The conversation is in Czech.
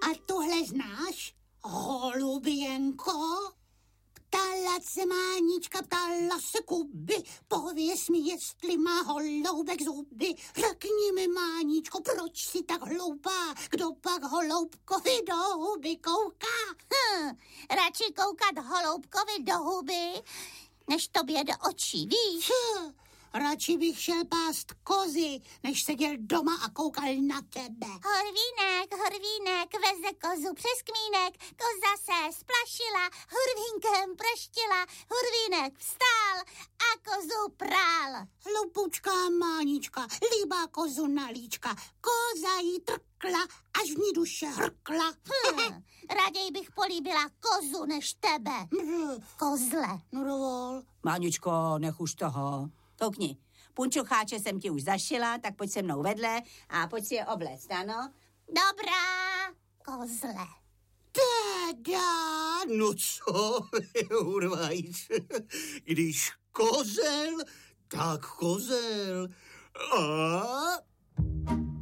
A tohle znáš, holuběnko? Ptala se Mánička, ptala se Kuby, pověz mi, jestli má holoubek zuby. Řekni mi, Máničko, proč jsi tak hloupá, kdo pak holoubkovi do huby kouká? Radši koukat holoubkovi do huby, než tobě do očí, víš? Radši bych šel pást kozy, než seděl doma a koukal na tebe. Horvínek veze kozu přes kmínek, koza se splašila, hurvínkem praštila, hurvínek vstál a kozu prál. Hloupučká Mánička líbá kozu na líčka, koza jí trkla, až v ní duše hrkla. Raději bych políbila kozu než tebe, kozle. No dovol. Máničko, nech už toho. Koukni, punčocháče jsem ti už zašila, tak pojď se mnou vedle a pojď si je obléct, ano? Dobrá, kozle. Teda, No co, urvajíc, když kozel, tak kozel. A...